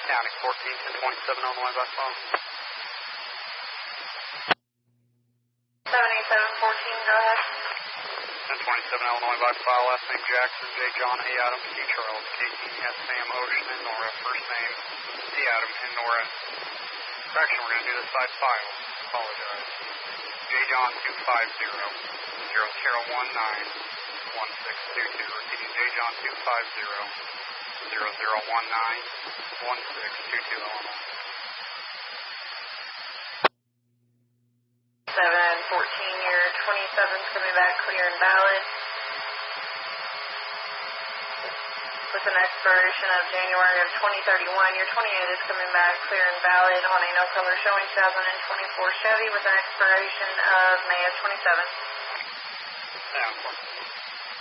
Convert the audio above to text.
County, 14-1027, Illinois by phone. 78714, go ahead. 1027, Illinois by file, last name Jackson, J. John, A. Adam, C. Charles, K. E. S. Sam, Ocean, and Nora, first name C. Adam, and Nora. Correction, we're going to do this by file. Apologize. J. John 250-0019-1622. Repeating, J. John 250-0019-1622, Illinois. 714, your 27's coming back clear and valid. With an expiration of January of 2031, your 28 is coming back clear and valid on a no color showing 2024 Chevy with an expiration of May of 27. Yeah,